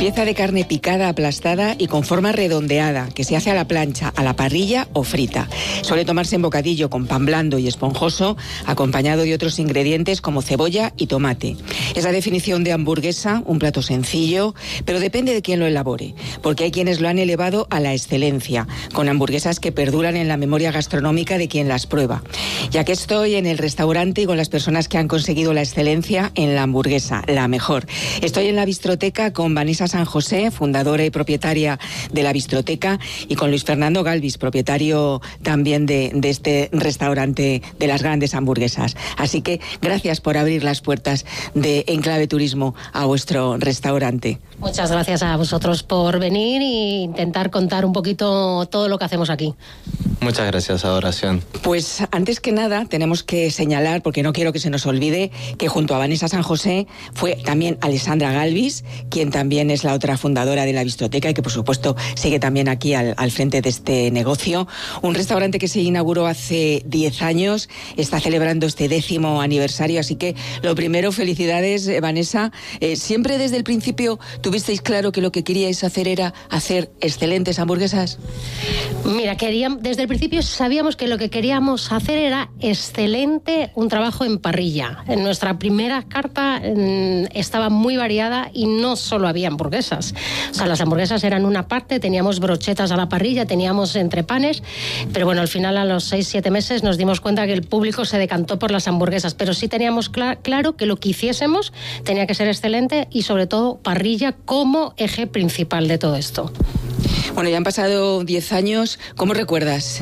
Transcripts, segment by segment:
Pieza de carne picada, aplastada y con forma redondeada, que se hace a la plancha, a la parrilla o frita. Suele tomarse en bocadillo con pan blando y esponjoso, acompañado de otros ingredientes como cebolla y tomate. Es la definición de hamburguesa, un plato sencillo, pero depende de quién lo elabore, porque hay quienes lo han elevado a la excelencia, con hamburguesas que perduran en la memoria gastronómica de quien las prueba. Ya que estoy en el restaurante y con las personas que han conseguido la excelencia en la hamburguesa, la mejor. Estoy en la Bistroteca con Vanessa San José, fundadora y propietaria de la Bistroteca, y con Luis Fernando Galvis, propietario también de este restaurante de las grandes hamburguesas. Así que gracias por abrir las puertas de Enclave Turismo a vuestro restaurante. Muchas gracias a vosotros por venir e intentar contar un poquito todo lo que hacemos aquí. Muchas gracias, Adoración. Pues antes que nada tenemos que señalar, porque no quiero que se nos olvide, que junto a Vanessa San José fue también Alessandra Galvis, quien también es la otra fundadora de la Bistroteca y que por supuesto sigue también aquí al frente de este negocio. Un restaurante que se inauguró hace 10 años, está celebrando este 10º aniversario, así que lo primero, felicidades, Vanessa. ¿Siempre desde el principio tuvisteis claro que lo que queríais hacer era hacer excelentes hamburguesas? Mira, desde el principio sabíamos que lo que queríamos hacer era excelente, un trabajo en parrilla. En nuestra primera carta estaba muy variada y no solo había hamburguesas. O sea, las hamburguesas eran una parte, teníamos brochetas a la parrilla, teníamos entrepanes, pero bueno, al final a los 6-7 meses nos dimos cuenta que el público se decantó por las hamburguesas, pero sí teníamos claro que lo que hiciésemos tenía que ser excelente y sobre todo parrilla como eje principal de todo esto. Bueno, ya han pasado 10 años. ¿Cómo recuerdas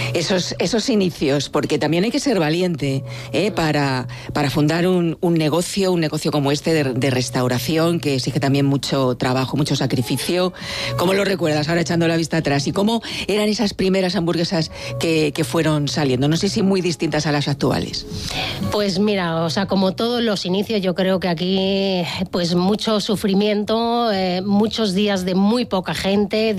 esos inicios? Porque también hay que ser valiente para fundar un negocio como este de restauración, que exige también mucho trabajo, mucho sacrificio. ¿Cómo lo recuerdas ahora echando la vista atrás? ¿Y cómo eran esas primeras hamburguesas que fueron saliendo? No sé si muy distintas a las actuales. Pues mira, o sea, como todos los inicios, yo creo que aquí pues mucho sufrimiento, muchos días de muy poca gente,